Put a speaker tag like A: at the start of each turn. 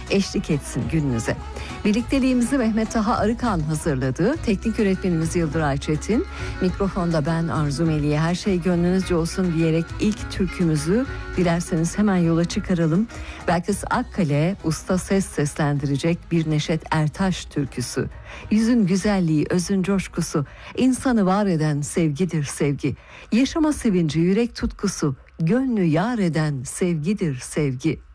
A: eşlik etsin gününüze. Birlikteliğimizi Mehmet Taha Arıkan hazırladı. Teknik yönetmenimiz Yıldıray Çetin. Mikrofonda ben Arzu Meliye. Her şey gönlünüzce olsun diyerek ilk türkümüzü dilerseniz hemen yola çıkaralım. Belkıs Akkale usta ses seslendirecek bir Neşet Ertaş türküsü. Yüzün güzelliği, özün coşkusu, insanı var eden sevgidir sevgi. Yaşama sevinci, yürek tutkusu, gönlü yar eden sevgidir sevgi.